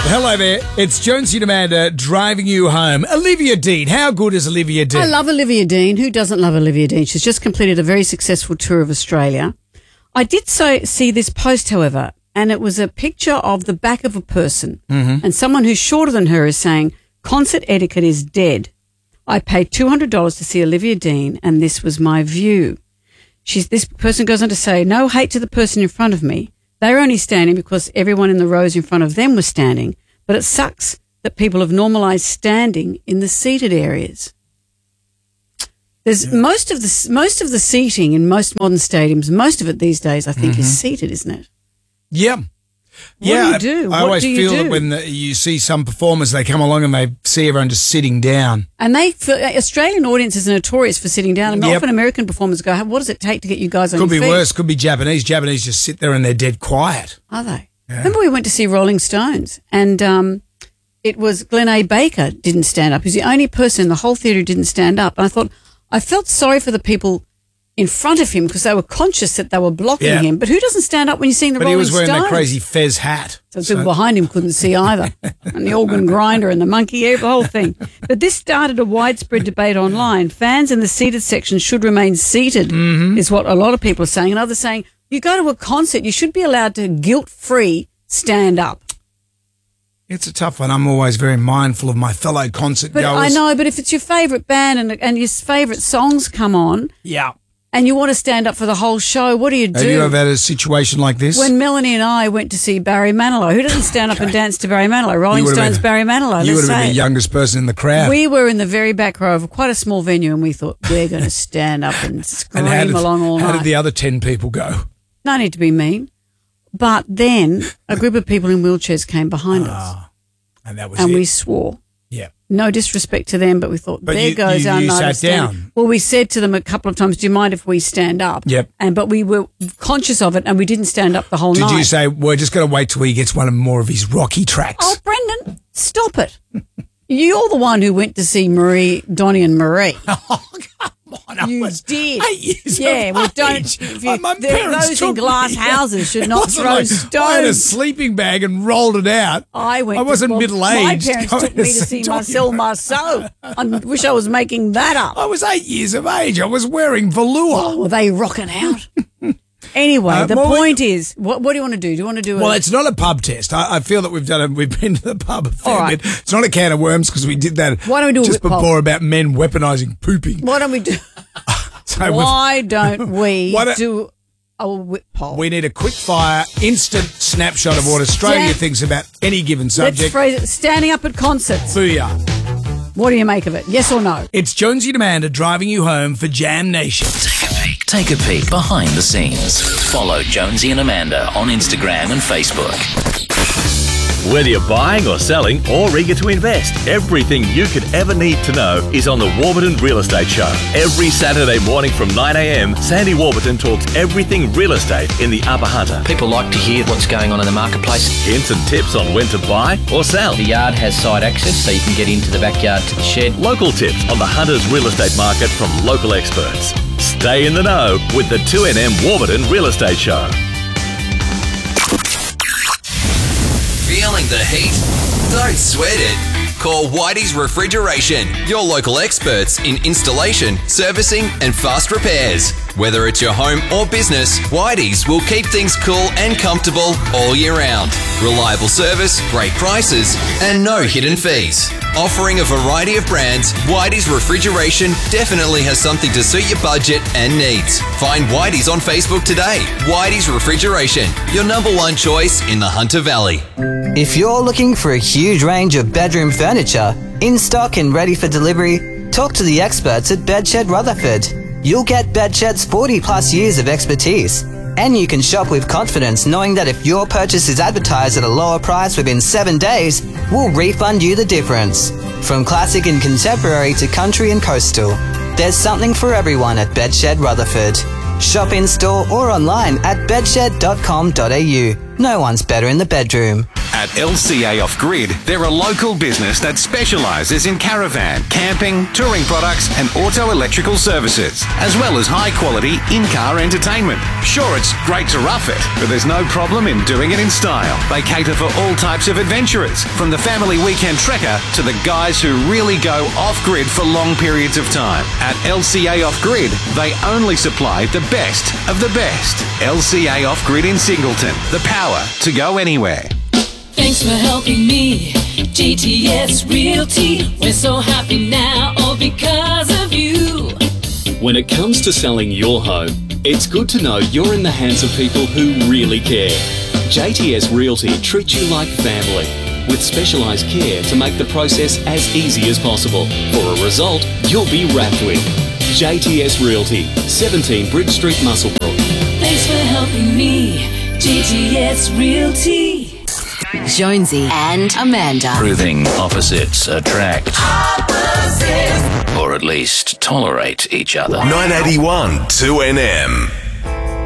Hello there. It's Jonesy and Amanda driving you home. Olivia Dean. How good is Olivia Dean? I love Olivia Dean. Who doesn't love Olivia Dean? She's just completed a very successful tour of Australia. I did see this post, however, and it was a picture of the back of a person. Mm-hmm. And someone who's shorter than her is saying, concert etiquette is dead. I paid $200 to see Olivia Dean, and this was my view. This person goes on to say, no hate to the person in front of me. They were only standing because everyone in the rows in front of them was standing, but it sucks that people have normalised standing in the seated areas. There's most of the seating in most modern stadiums, most of it these days, I think, is seated, isn't it? Yeah. What do you do? I always feel that when you see some performers, they come along and they see everyone just sitting down. And Australian audiences are notorious for sitting down. And often American performers go, what does it take to get you guys on your feet? Could be worse. Could be Japanese. Japanese just sit there and they're dead quiet. Are they? Yeah. Remember we went to see Rolling Stones and it was Glenn A. Baker didn't stand up. He was the only person in the whole theatre who didn't stand up. And I felt sorry for the people in front of him because they were conscious that they were blocking him. But who doesn't stand up when you're seeing the Rolling Stones? But he was wearing that crazy fez hat. So people behind him couldn't see either. And the organ grinder and the monkey ear, the whole thing. But this started a widespread debate online. Fans in the seated section should remain seated, is what a lot of people are saying. And others saying, you go to a concert, you should be allowed to guilt-free stand up. It's a tough one. I'm always very mindful of my fellow concert goers. I know, but if it's your favourite band and your favourite songs come on... Yeah. And you want to stand up for the whole show, what do you do? Have you ever had a situation like this? When Melanie and I went to see Barry Manilow, who doesn't stand up and dance to Barry Manilow? Rolling Stones, Barry Manilow. You would have been the youngest person in the crowd. We were in the very back row of quite a small venue and we thought, we're going to stand up and scream along all night. How did the other 10 people go? No need to be mean. But then a group of people in wheelchairs came behind us. And that was And we swore. Yeah. No disrespect to them, but we thought, there goes our night of standing. Sat down. Well, we said to them a couple of times, do you mind if we stand up? Yep. But we were conscious of it and we didn't stand up the whole night. Did you say, we're just going to wait till he gets one more of his Rocky tracks? Oh, Brendan, stop it. You're the one who went to see Donnie and Marie. Oh, come on. You did. 8 years Yeah, well, don't. Those in glass houses should not throw stones. I had a sleeping bag and rolled it out. I wasn't middle-aged. My parents took me to see Marcel Marceau. I wish I was making that up. I was 8 years of age. I was wearing velour. Oh, were they rocking out? Anyway, the point is, what do you want to do? Do you want to do Well, it's not a pub test. I feel that we've been to the pub a fair bit. It's not a can of worms because we did that Why don't we do just a whip before about men weaponising pooping. Why don't we do Why don't we do a whip poll? We need a quick fire, instant snapshot of what Australia thinks about any given subject. Let's phrase it, standing up at concerts. Booyah. What do you make of it? Yes or no? It's Jonesy and Amanda driving you home for Jam Nation. Take a peek behind the scenes. Follow Jonesy and Amanda on Instagram and Facebook. Whether you're buying or selling or eager to invest, everything you could ever need to know is on the Warburton Real Estate Show. Every Saturday morning from 9 a.m, Sandy Warburton talks everything real estate in the Upper Hunter. People like to hear what's going on in the marketplace. Hints and tips on when to buy or sell. The yard has side access, so you can get into the backyard to the shed. Local tips on the Hunter's real estate market from local experts. Stay in the know with the 2NM Warburton Real Estate Show. Feeling the heat? Don't sweat it. Call Whitey's Refrigeration, your local experts in installation, servicing and fast repairs. Whether it's your home or business, Whitey's will keep things cool and comfortable all year round. Reliable service, great prices and no hidden fees. Offering a variety of brands, Whitey's Refrigeration definitely has something to suit your budget and needs. Find Whitey's on Facebook today. Whitey's Refrigeration, your #1 choice in the Hunter Valley. If you're looking for a huge range of bedroom furniture, in stock and ready for delivery, talk to the experts at Bedshed Rutherford. You'll get Bedshed's 40+ years of expertise. And you can shop with confidence knowing that if your purchase is advertised at a lower price within 7 days, we'll refund you the difference. From classic and contemporary to country and coastal, there's something for everyone at Bedshed Rutherford. Shop in store or online at bedshed.com.au. No one's better in the bedroom. At LCA Off-Grid, they're a local business that specialises in caravan, camping, touring products and auto electrical services, as well as high-quality in-car entertainment. Sure, it's great to rough it, but there's no problem in doing it in style. They cater for all types of adventurers, from the family weekend trekker to the guys who really go off-grid for long periods of time. At LCA Off-Grid, they only supply the best of the best. LCA Off-Grid in Singleton, the power to go anywhere. Thanks for helping me, JTS Realty. We're so happy now, all because of you. When it comes to selling your home, it's good to know you're in the hands of people who really care. JTS Realty treats you like family, with specialised care to make the process as easy as possible. For a result you'll be wrapped with. JTS Realty, 17 Bridge Street, Muswellbrook. Thanks for helping me, JTS Realty. Jonesy and Amanda. Proving opposites attract. Or at least tolerate each other. 981 2NM.